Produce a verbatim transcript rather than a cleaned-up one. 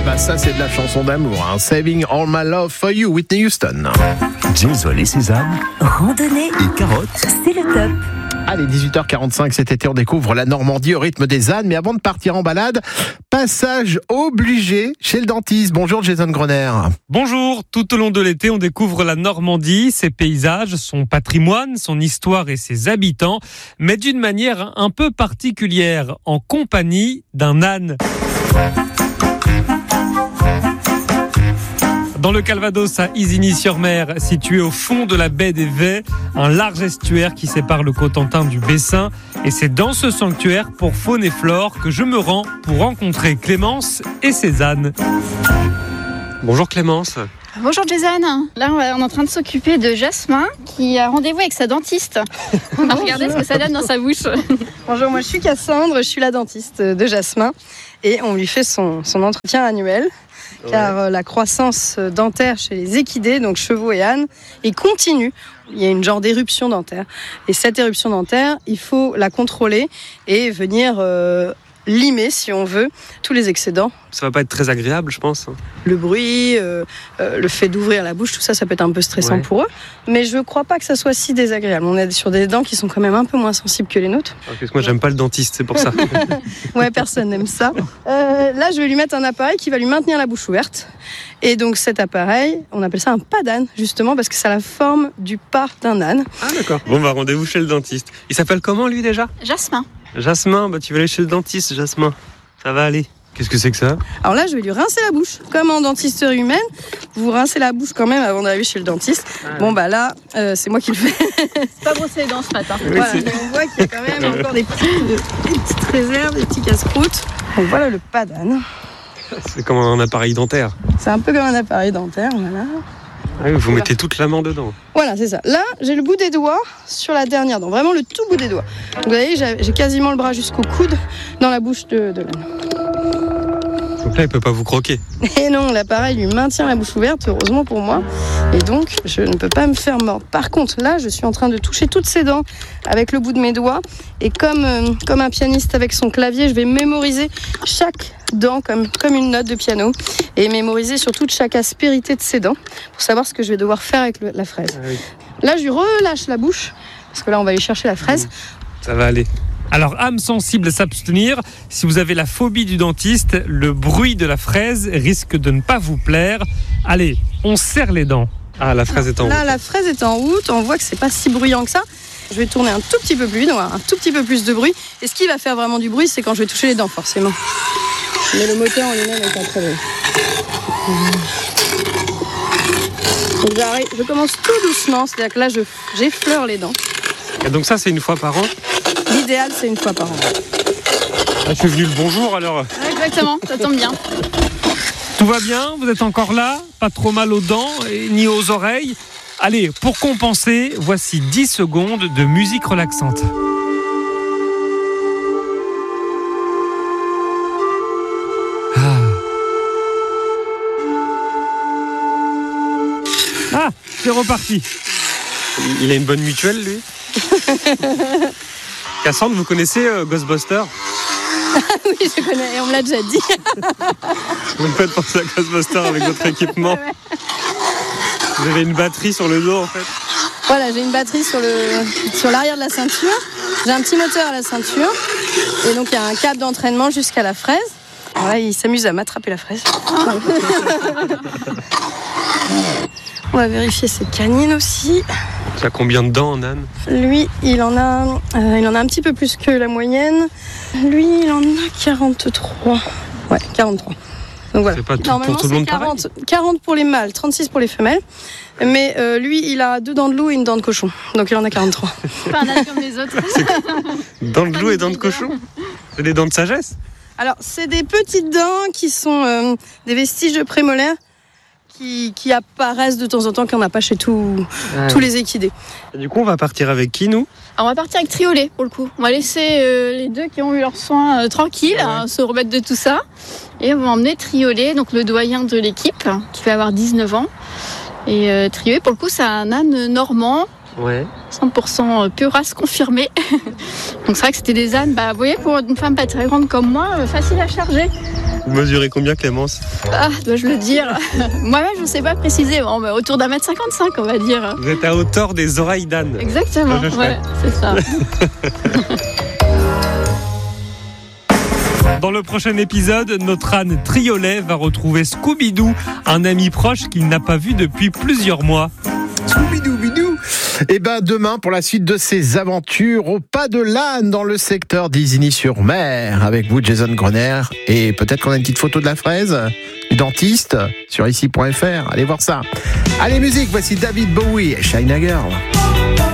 bah ça c'est de la chanson d'amour, hein. Saving All My Love For You, Whitney Houston. Jason et Suzanne, Randonnée et carottes, c'est le top. Allez, dix-huit heures quarante-cinq, cet été on découvre la Normandie au rythme des ânes. Mais avant de partir en balade, passage obligé chez le dentiste. Bonjour Jason Grener. Bonjour, tout au long de l'été on découvre la Normandie, ses paysages, son patrimoine, son histoire et ses habitants, mais d'une manière un peu particulière, en compagnie d'un âne. Dans le Calvados, à Isigny-sur-Mer, situé au fond de la baie des Vets, un large estuaire qui sépare le Cotentin du Bessin. Et c'est dans ce sanctuaire pour faune et flore que je me rends pour rencontrer Clémence et ses ânes. Bonjour Clémence. Bonjour Jason. Là, on est en train de s'occuper de Jasmin qui a rendez-vous avec sa dentiste. On va regarder ce que ça donne dans sa bouche. Bonjour, moi je suis Cassandre, je suis la dentiste de Jasmin et on lui fait son, son entretien annuel. Car ouais. La croissance dentaire chez les équidés, donc chevaux et ânes, est continue. Il y a une genre d'éruption dentaire. Et cette éruption dentaire, il faut la contrôler et venir euh, limer, si on veut, tous les excédents. Ça va pas être très agréable, je pense. Le bruit, euh, euh, le fait d'ouvrir la bouche, tout ça, ça peut être un peu stressant ouais. pour eux. Mais je crois pas que ça soit si désagréable. On est sur des dents qui sont quand même un peu moins sensibles que les nôtres. Parce que moi, j'aime pas le dentiste, c'est pour ça. Ouais, personne n'aime ça. Euh, là, je vais lui mettre un appareil qui va lui maintenir la bouche ouverte. Et donc, cet appareil, on appelle ça un pas d'âne, justement, parce que ça a la forme du pas d'un âne. Ah, d'accord. Bon, bah, rendez-vous chez le dentiste. Il s'appelle comment, lui, déjà ? Jasmin. Jasmin, bah, tu vas aller chez le dentiste, Jasmin. Ça va aller. Qu'est-ce que c'est que ça ? Alors là, je vais lui rincer la bouche. Comme en dentisterie humaine, vous rincez la bouche quand même avant d'arriver chez le dentiste. Ah, bon, bah là, euh, c'est moi qui le fais. C'est pas brossé les dents ce matin. Oui, voilà, mais on voit qu'il y a quand même encore des petites, des petites réserves, des petits casse-croûtes. Donc voilà le pas d'âne. C'est comme un appareil dentaire. C'est un peu comme un appareil dentaire, voilà. Ah oui, vous voilà. Mettez toute la main dedans. Voilà, c'est ça. Là, j'ai le bout des doigts sur la dernière dent. Vraiment le tout bout des doigts. Donc, vous voyez, j'ai quasiment le bras jusqu'au coude dans la bouche de, de l'âne. Donc là, il peut pas vous croquer. Et non, l'appareil lui maintient la bouche ouverte, heureusement pour moi. Et donc, je ne peux pas me faire mordre. Par contre, là, je suis en train de toucher toutes ses dents avec le bout de mes doigts. Et comme, euh, comme un pianiste avec son clavier, je vais mémoriser chaque dent comme, comme une note de piano. Et mémoriser surtout chaque aspérité de ses dents pour savoir ce que je vais devoir faire avec le, la fraise. Ah oui. Là, je lui relâche la bouche, parce que là, on va aller chercher la fraise. Ça va aller. Alors, âme sensible, s'abstenir. Si vous avez la phobie du dentiste, le bruit de la fraise risque de ne pas vous plaire. Allez, on serre les dents. Ah, la fraise est en route. Là, la fraise est en route. On voit que c'est pas si bruyant que ça. Je vais tourner un tout petit peu plus vite, on va avoir un tout petit peu plus de bruit. Et ce qui va faire vraiment du bruit, c'est quand je vais toucher les dents, forcément. Mais le moteur en lui-même est pas très bon. Donc, je commence tout doucement, c'est-à-dire que là, je, j'effleure les dents. Et donc ça, c'est une fois par an ? L'idéal, c'est une fois par an. Ah, je suis venu le bonjour alors. Exactement, ça tombe bien. Tout va bien ? Vous êtes encore là ? Pas trop mal aux dents et ni aux oreilles ? Allez, pour compenser, voici dix secondes de musique relaxante. Ah, ah c'est reparti. Il a une bonne mutuelle, lui. Cassandre, vous connaissez euh, Ghostbusters ? Oui, je connais, et on me l'a déjà dit. Vous me faites penser à Ghostbusters avec votre équipement. Vous avez une batterie sur le dos, en fait. Voilà, j'ai une batterie sur, le, sur l'arrière de la ceinture. J'ai un petit moteur à la ceinture. Et donc, il y a un câble d'entraînement jusqu'à la fraise. Alors là, il s'amuse à m'attraper la fraise. On va vérifier ses canines aussi. Tu as combien de dents en âne ? Lui, il en a, euh, il en a un petit peu plus que la moyenne. Lui, il en a quarante-trois. Ouais, quarante-trois. Donc voilà. C'est pas tout, pour tout le monde quarante, pareil. quarante pour les mâles, trente-six pour les femelles. Mais euh, lui, il a deux dents de loup et une dent de cochon. Donc il en a quarante-trois. Pas un âne comme les autres. Dents de loup et dents de cochon ? C'est des dents de sagesse ? Alors, c'est des petites dents qui sont euh, des vestiges de prémolaires qui, qui apparaissent de temps en temps, qu'on n'a pas chez tout, ah, tous oui. les équidés. Et du coup, on va partir avec qui, nous ? Alors, on va partir avec Triolet, pour le coup. On va laisser euh, les deux qui ont eu leurs soins euh, tranquilles, ah ouais. hein, se remettre de tout ça. Et on va emmener Triolet, donc le doyen de l'équipe, qui va avoir dix-neuf ans. Et euh, Triolet, pour le coup, c'est un âne normand. Ouais. C'est cinquante pour cent pure race confirmée. Donc c'est vrai que c'était des ânes, bah, vous voyez, pour une femme pas très grande comme moi, euh, facile à charger. Vous mesurez combien, Clémence? Ah, dois-je le dire? Moi-même, je ne sais pas préciser, bon, bah, autour d'un mètre cinquante-cinq, on va dire. Vous êtes à hauteur des oreilles d'âne. Exactement, ouais, c'est ça. Dans le prochain épisode, notre âne Triolet va retrouver Scooby-Doo, un ami proche qu'il n'a pas vu depuis plusieurs mois. Scooby-Doo-Bidou. Et ben demain pour la suite de ses aventures au pas de l'âne dans le secteur d'Isigny-sur-Mer avec vous Jason Grener, et peut-être qu'on a une petite photo de la fraise du dentiste sur ici point f r. Allez voir ça. Allez musique, voici David Bowie et China Girl.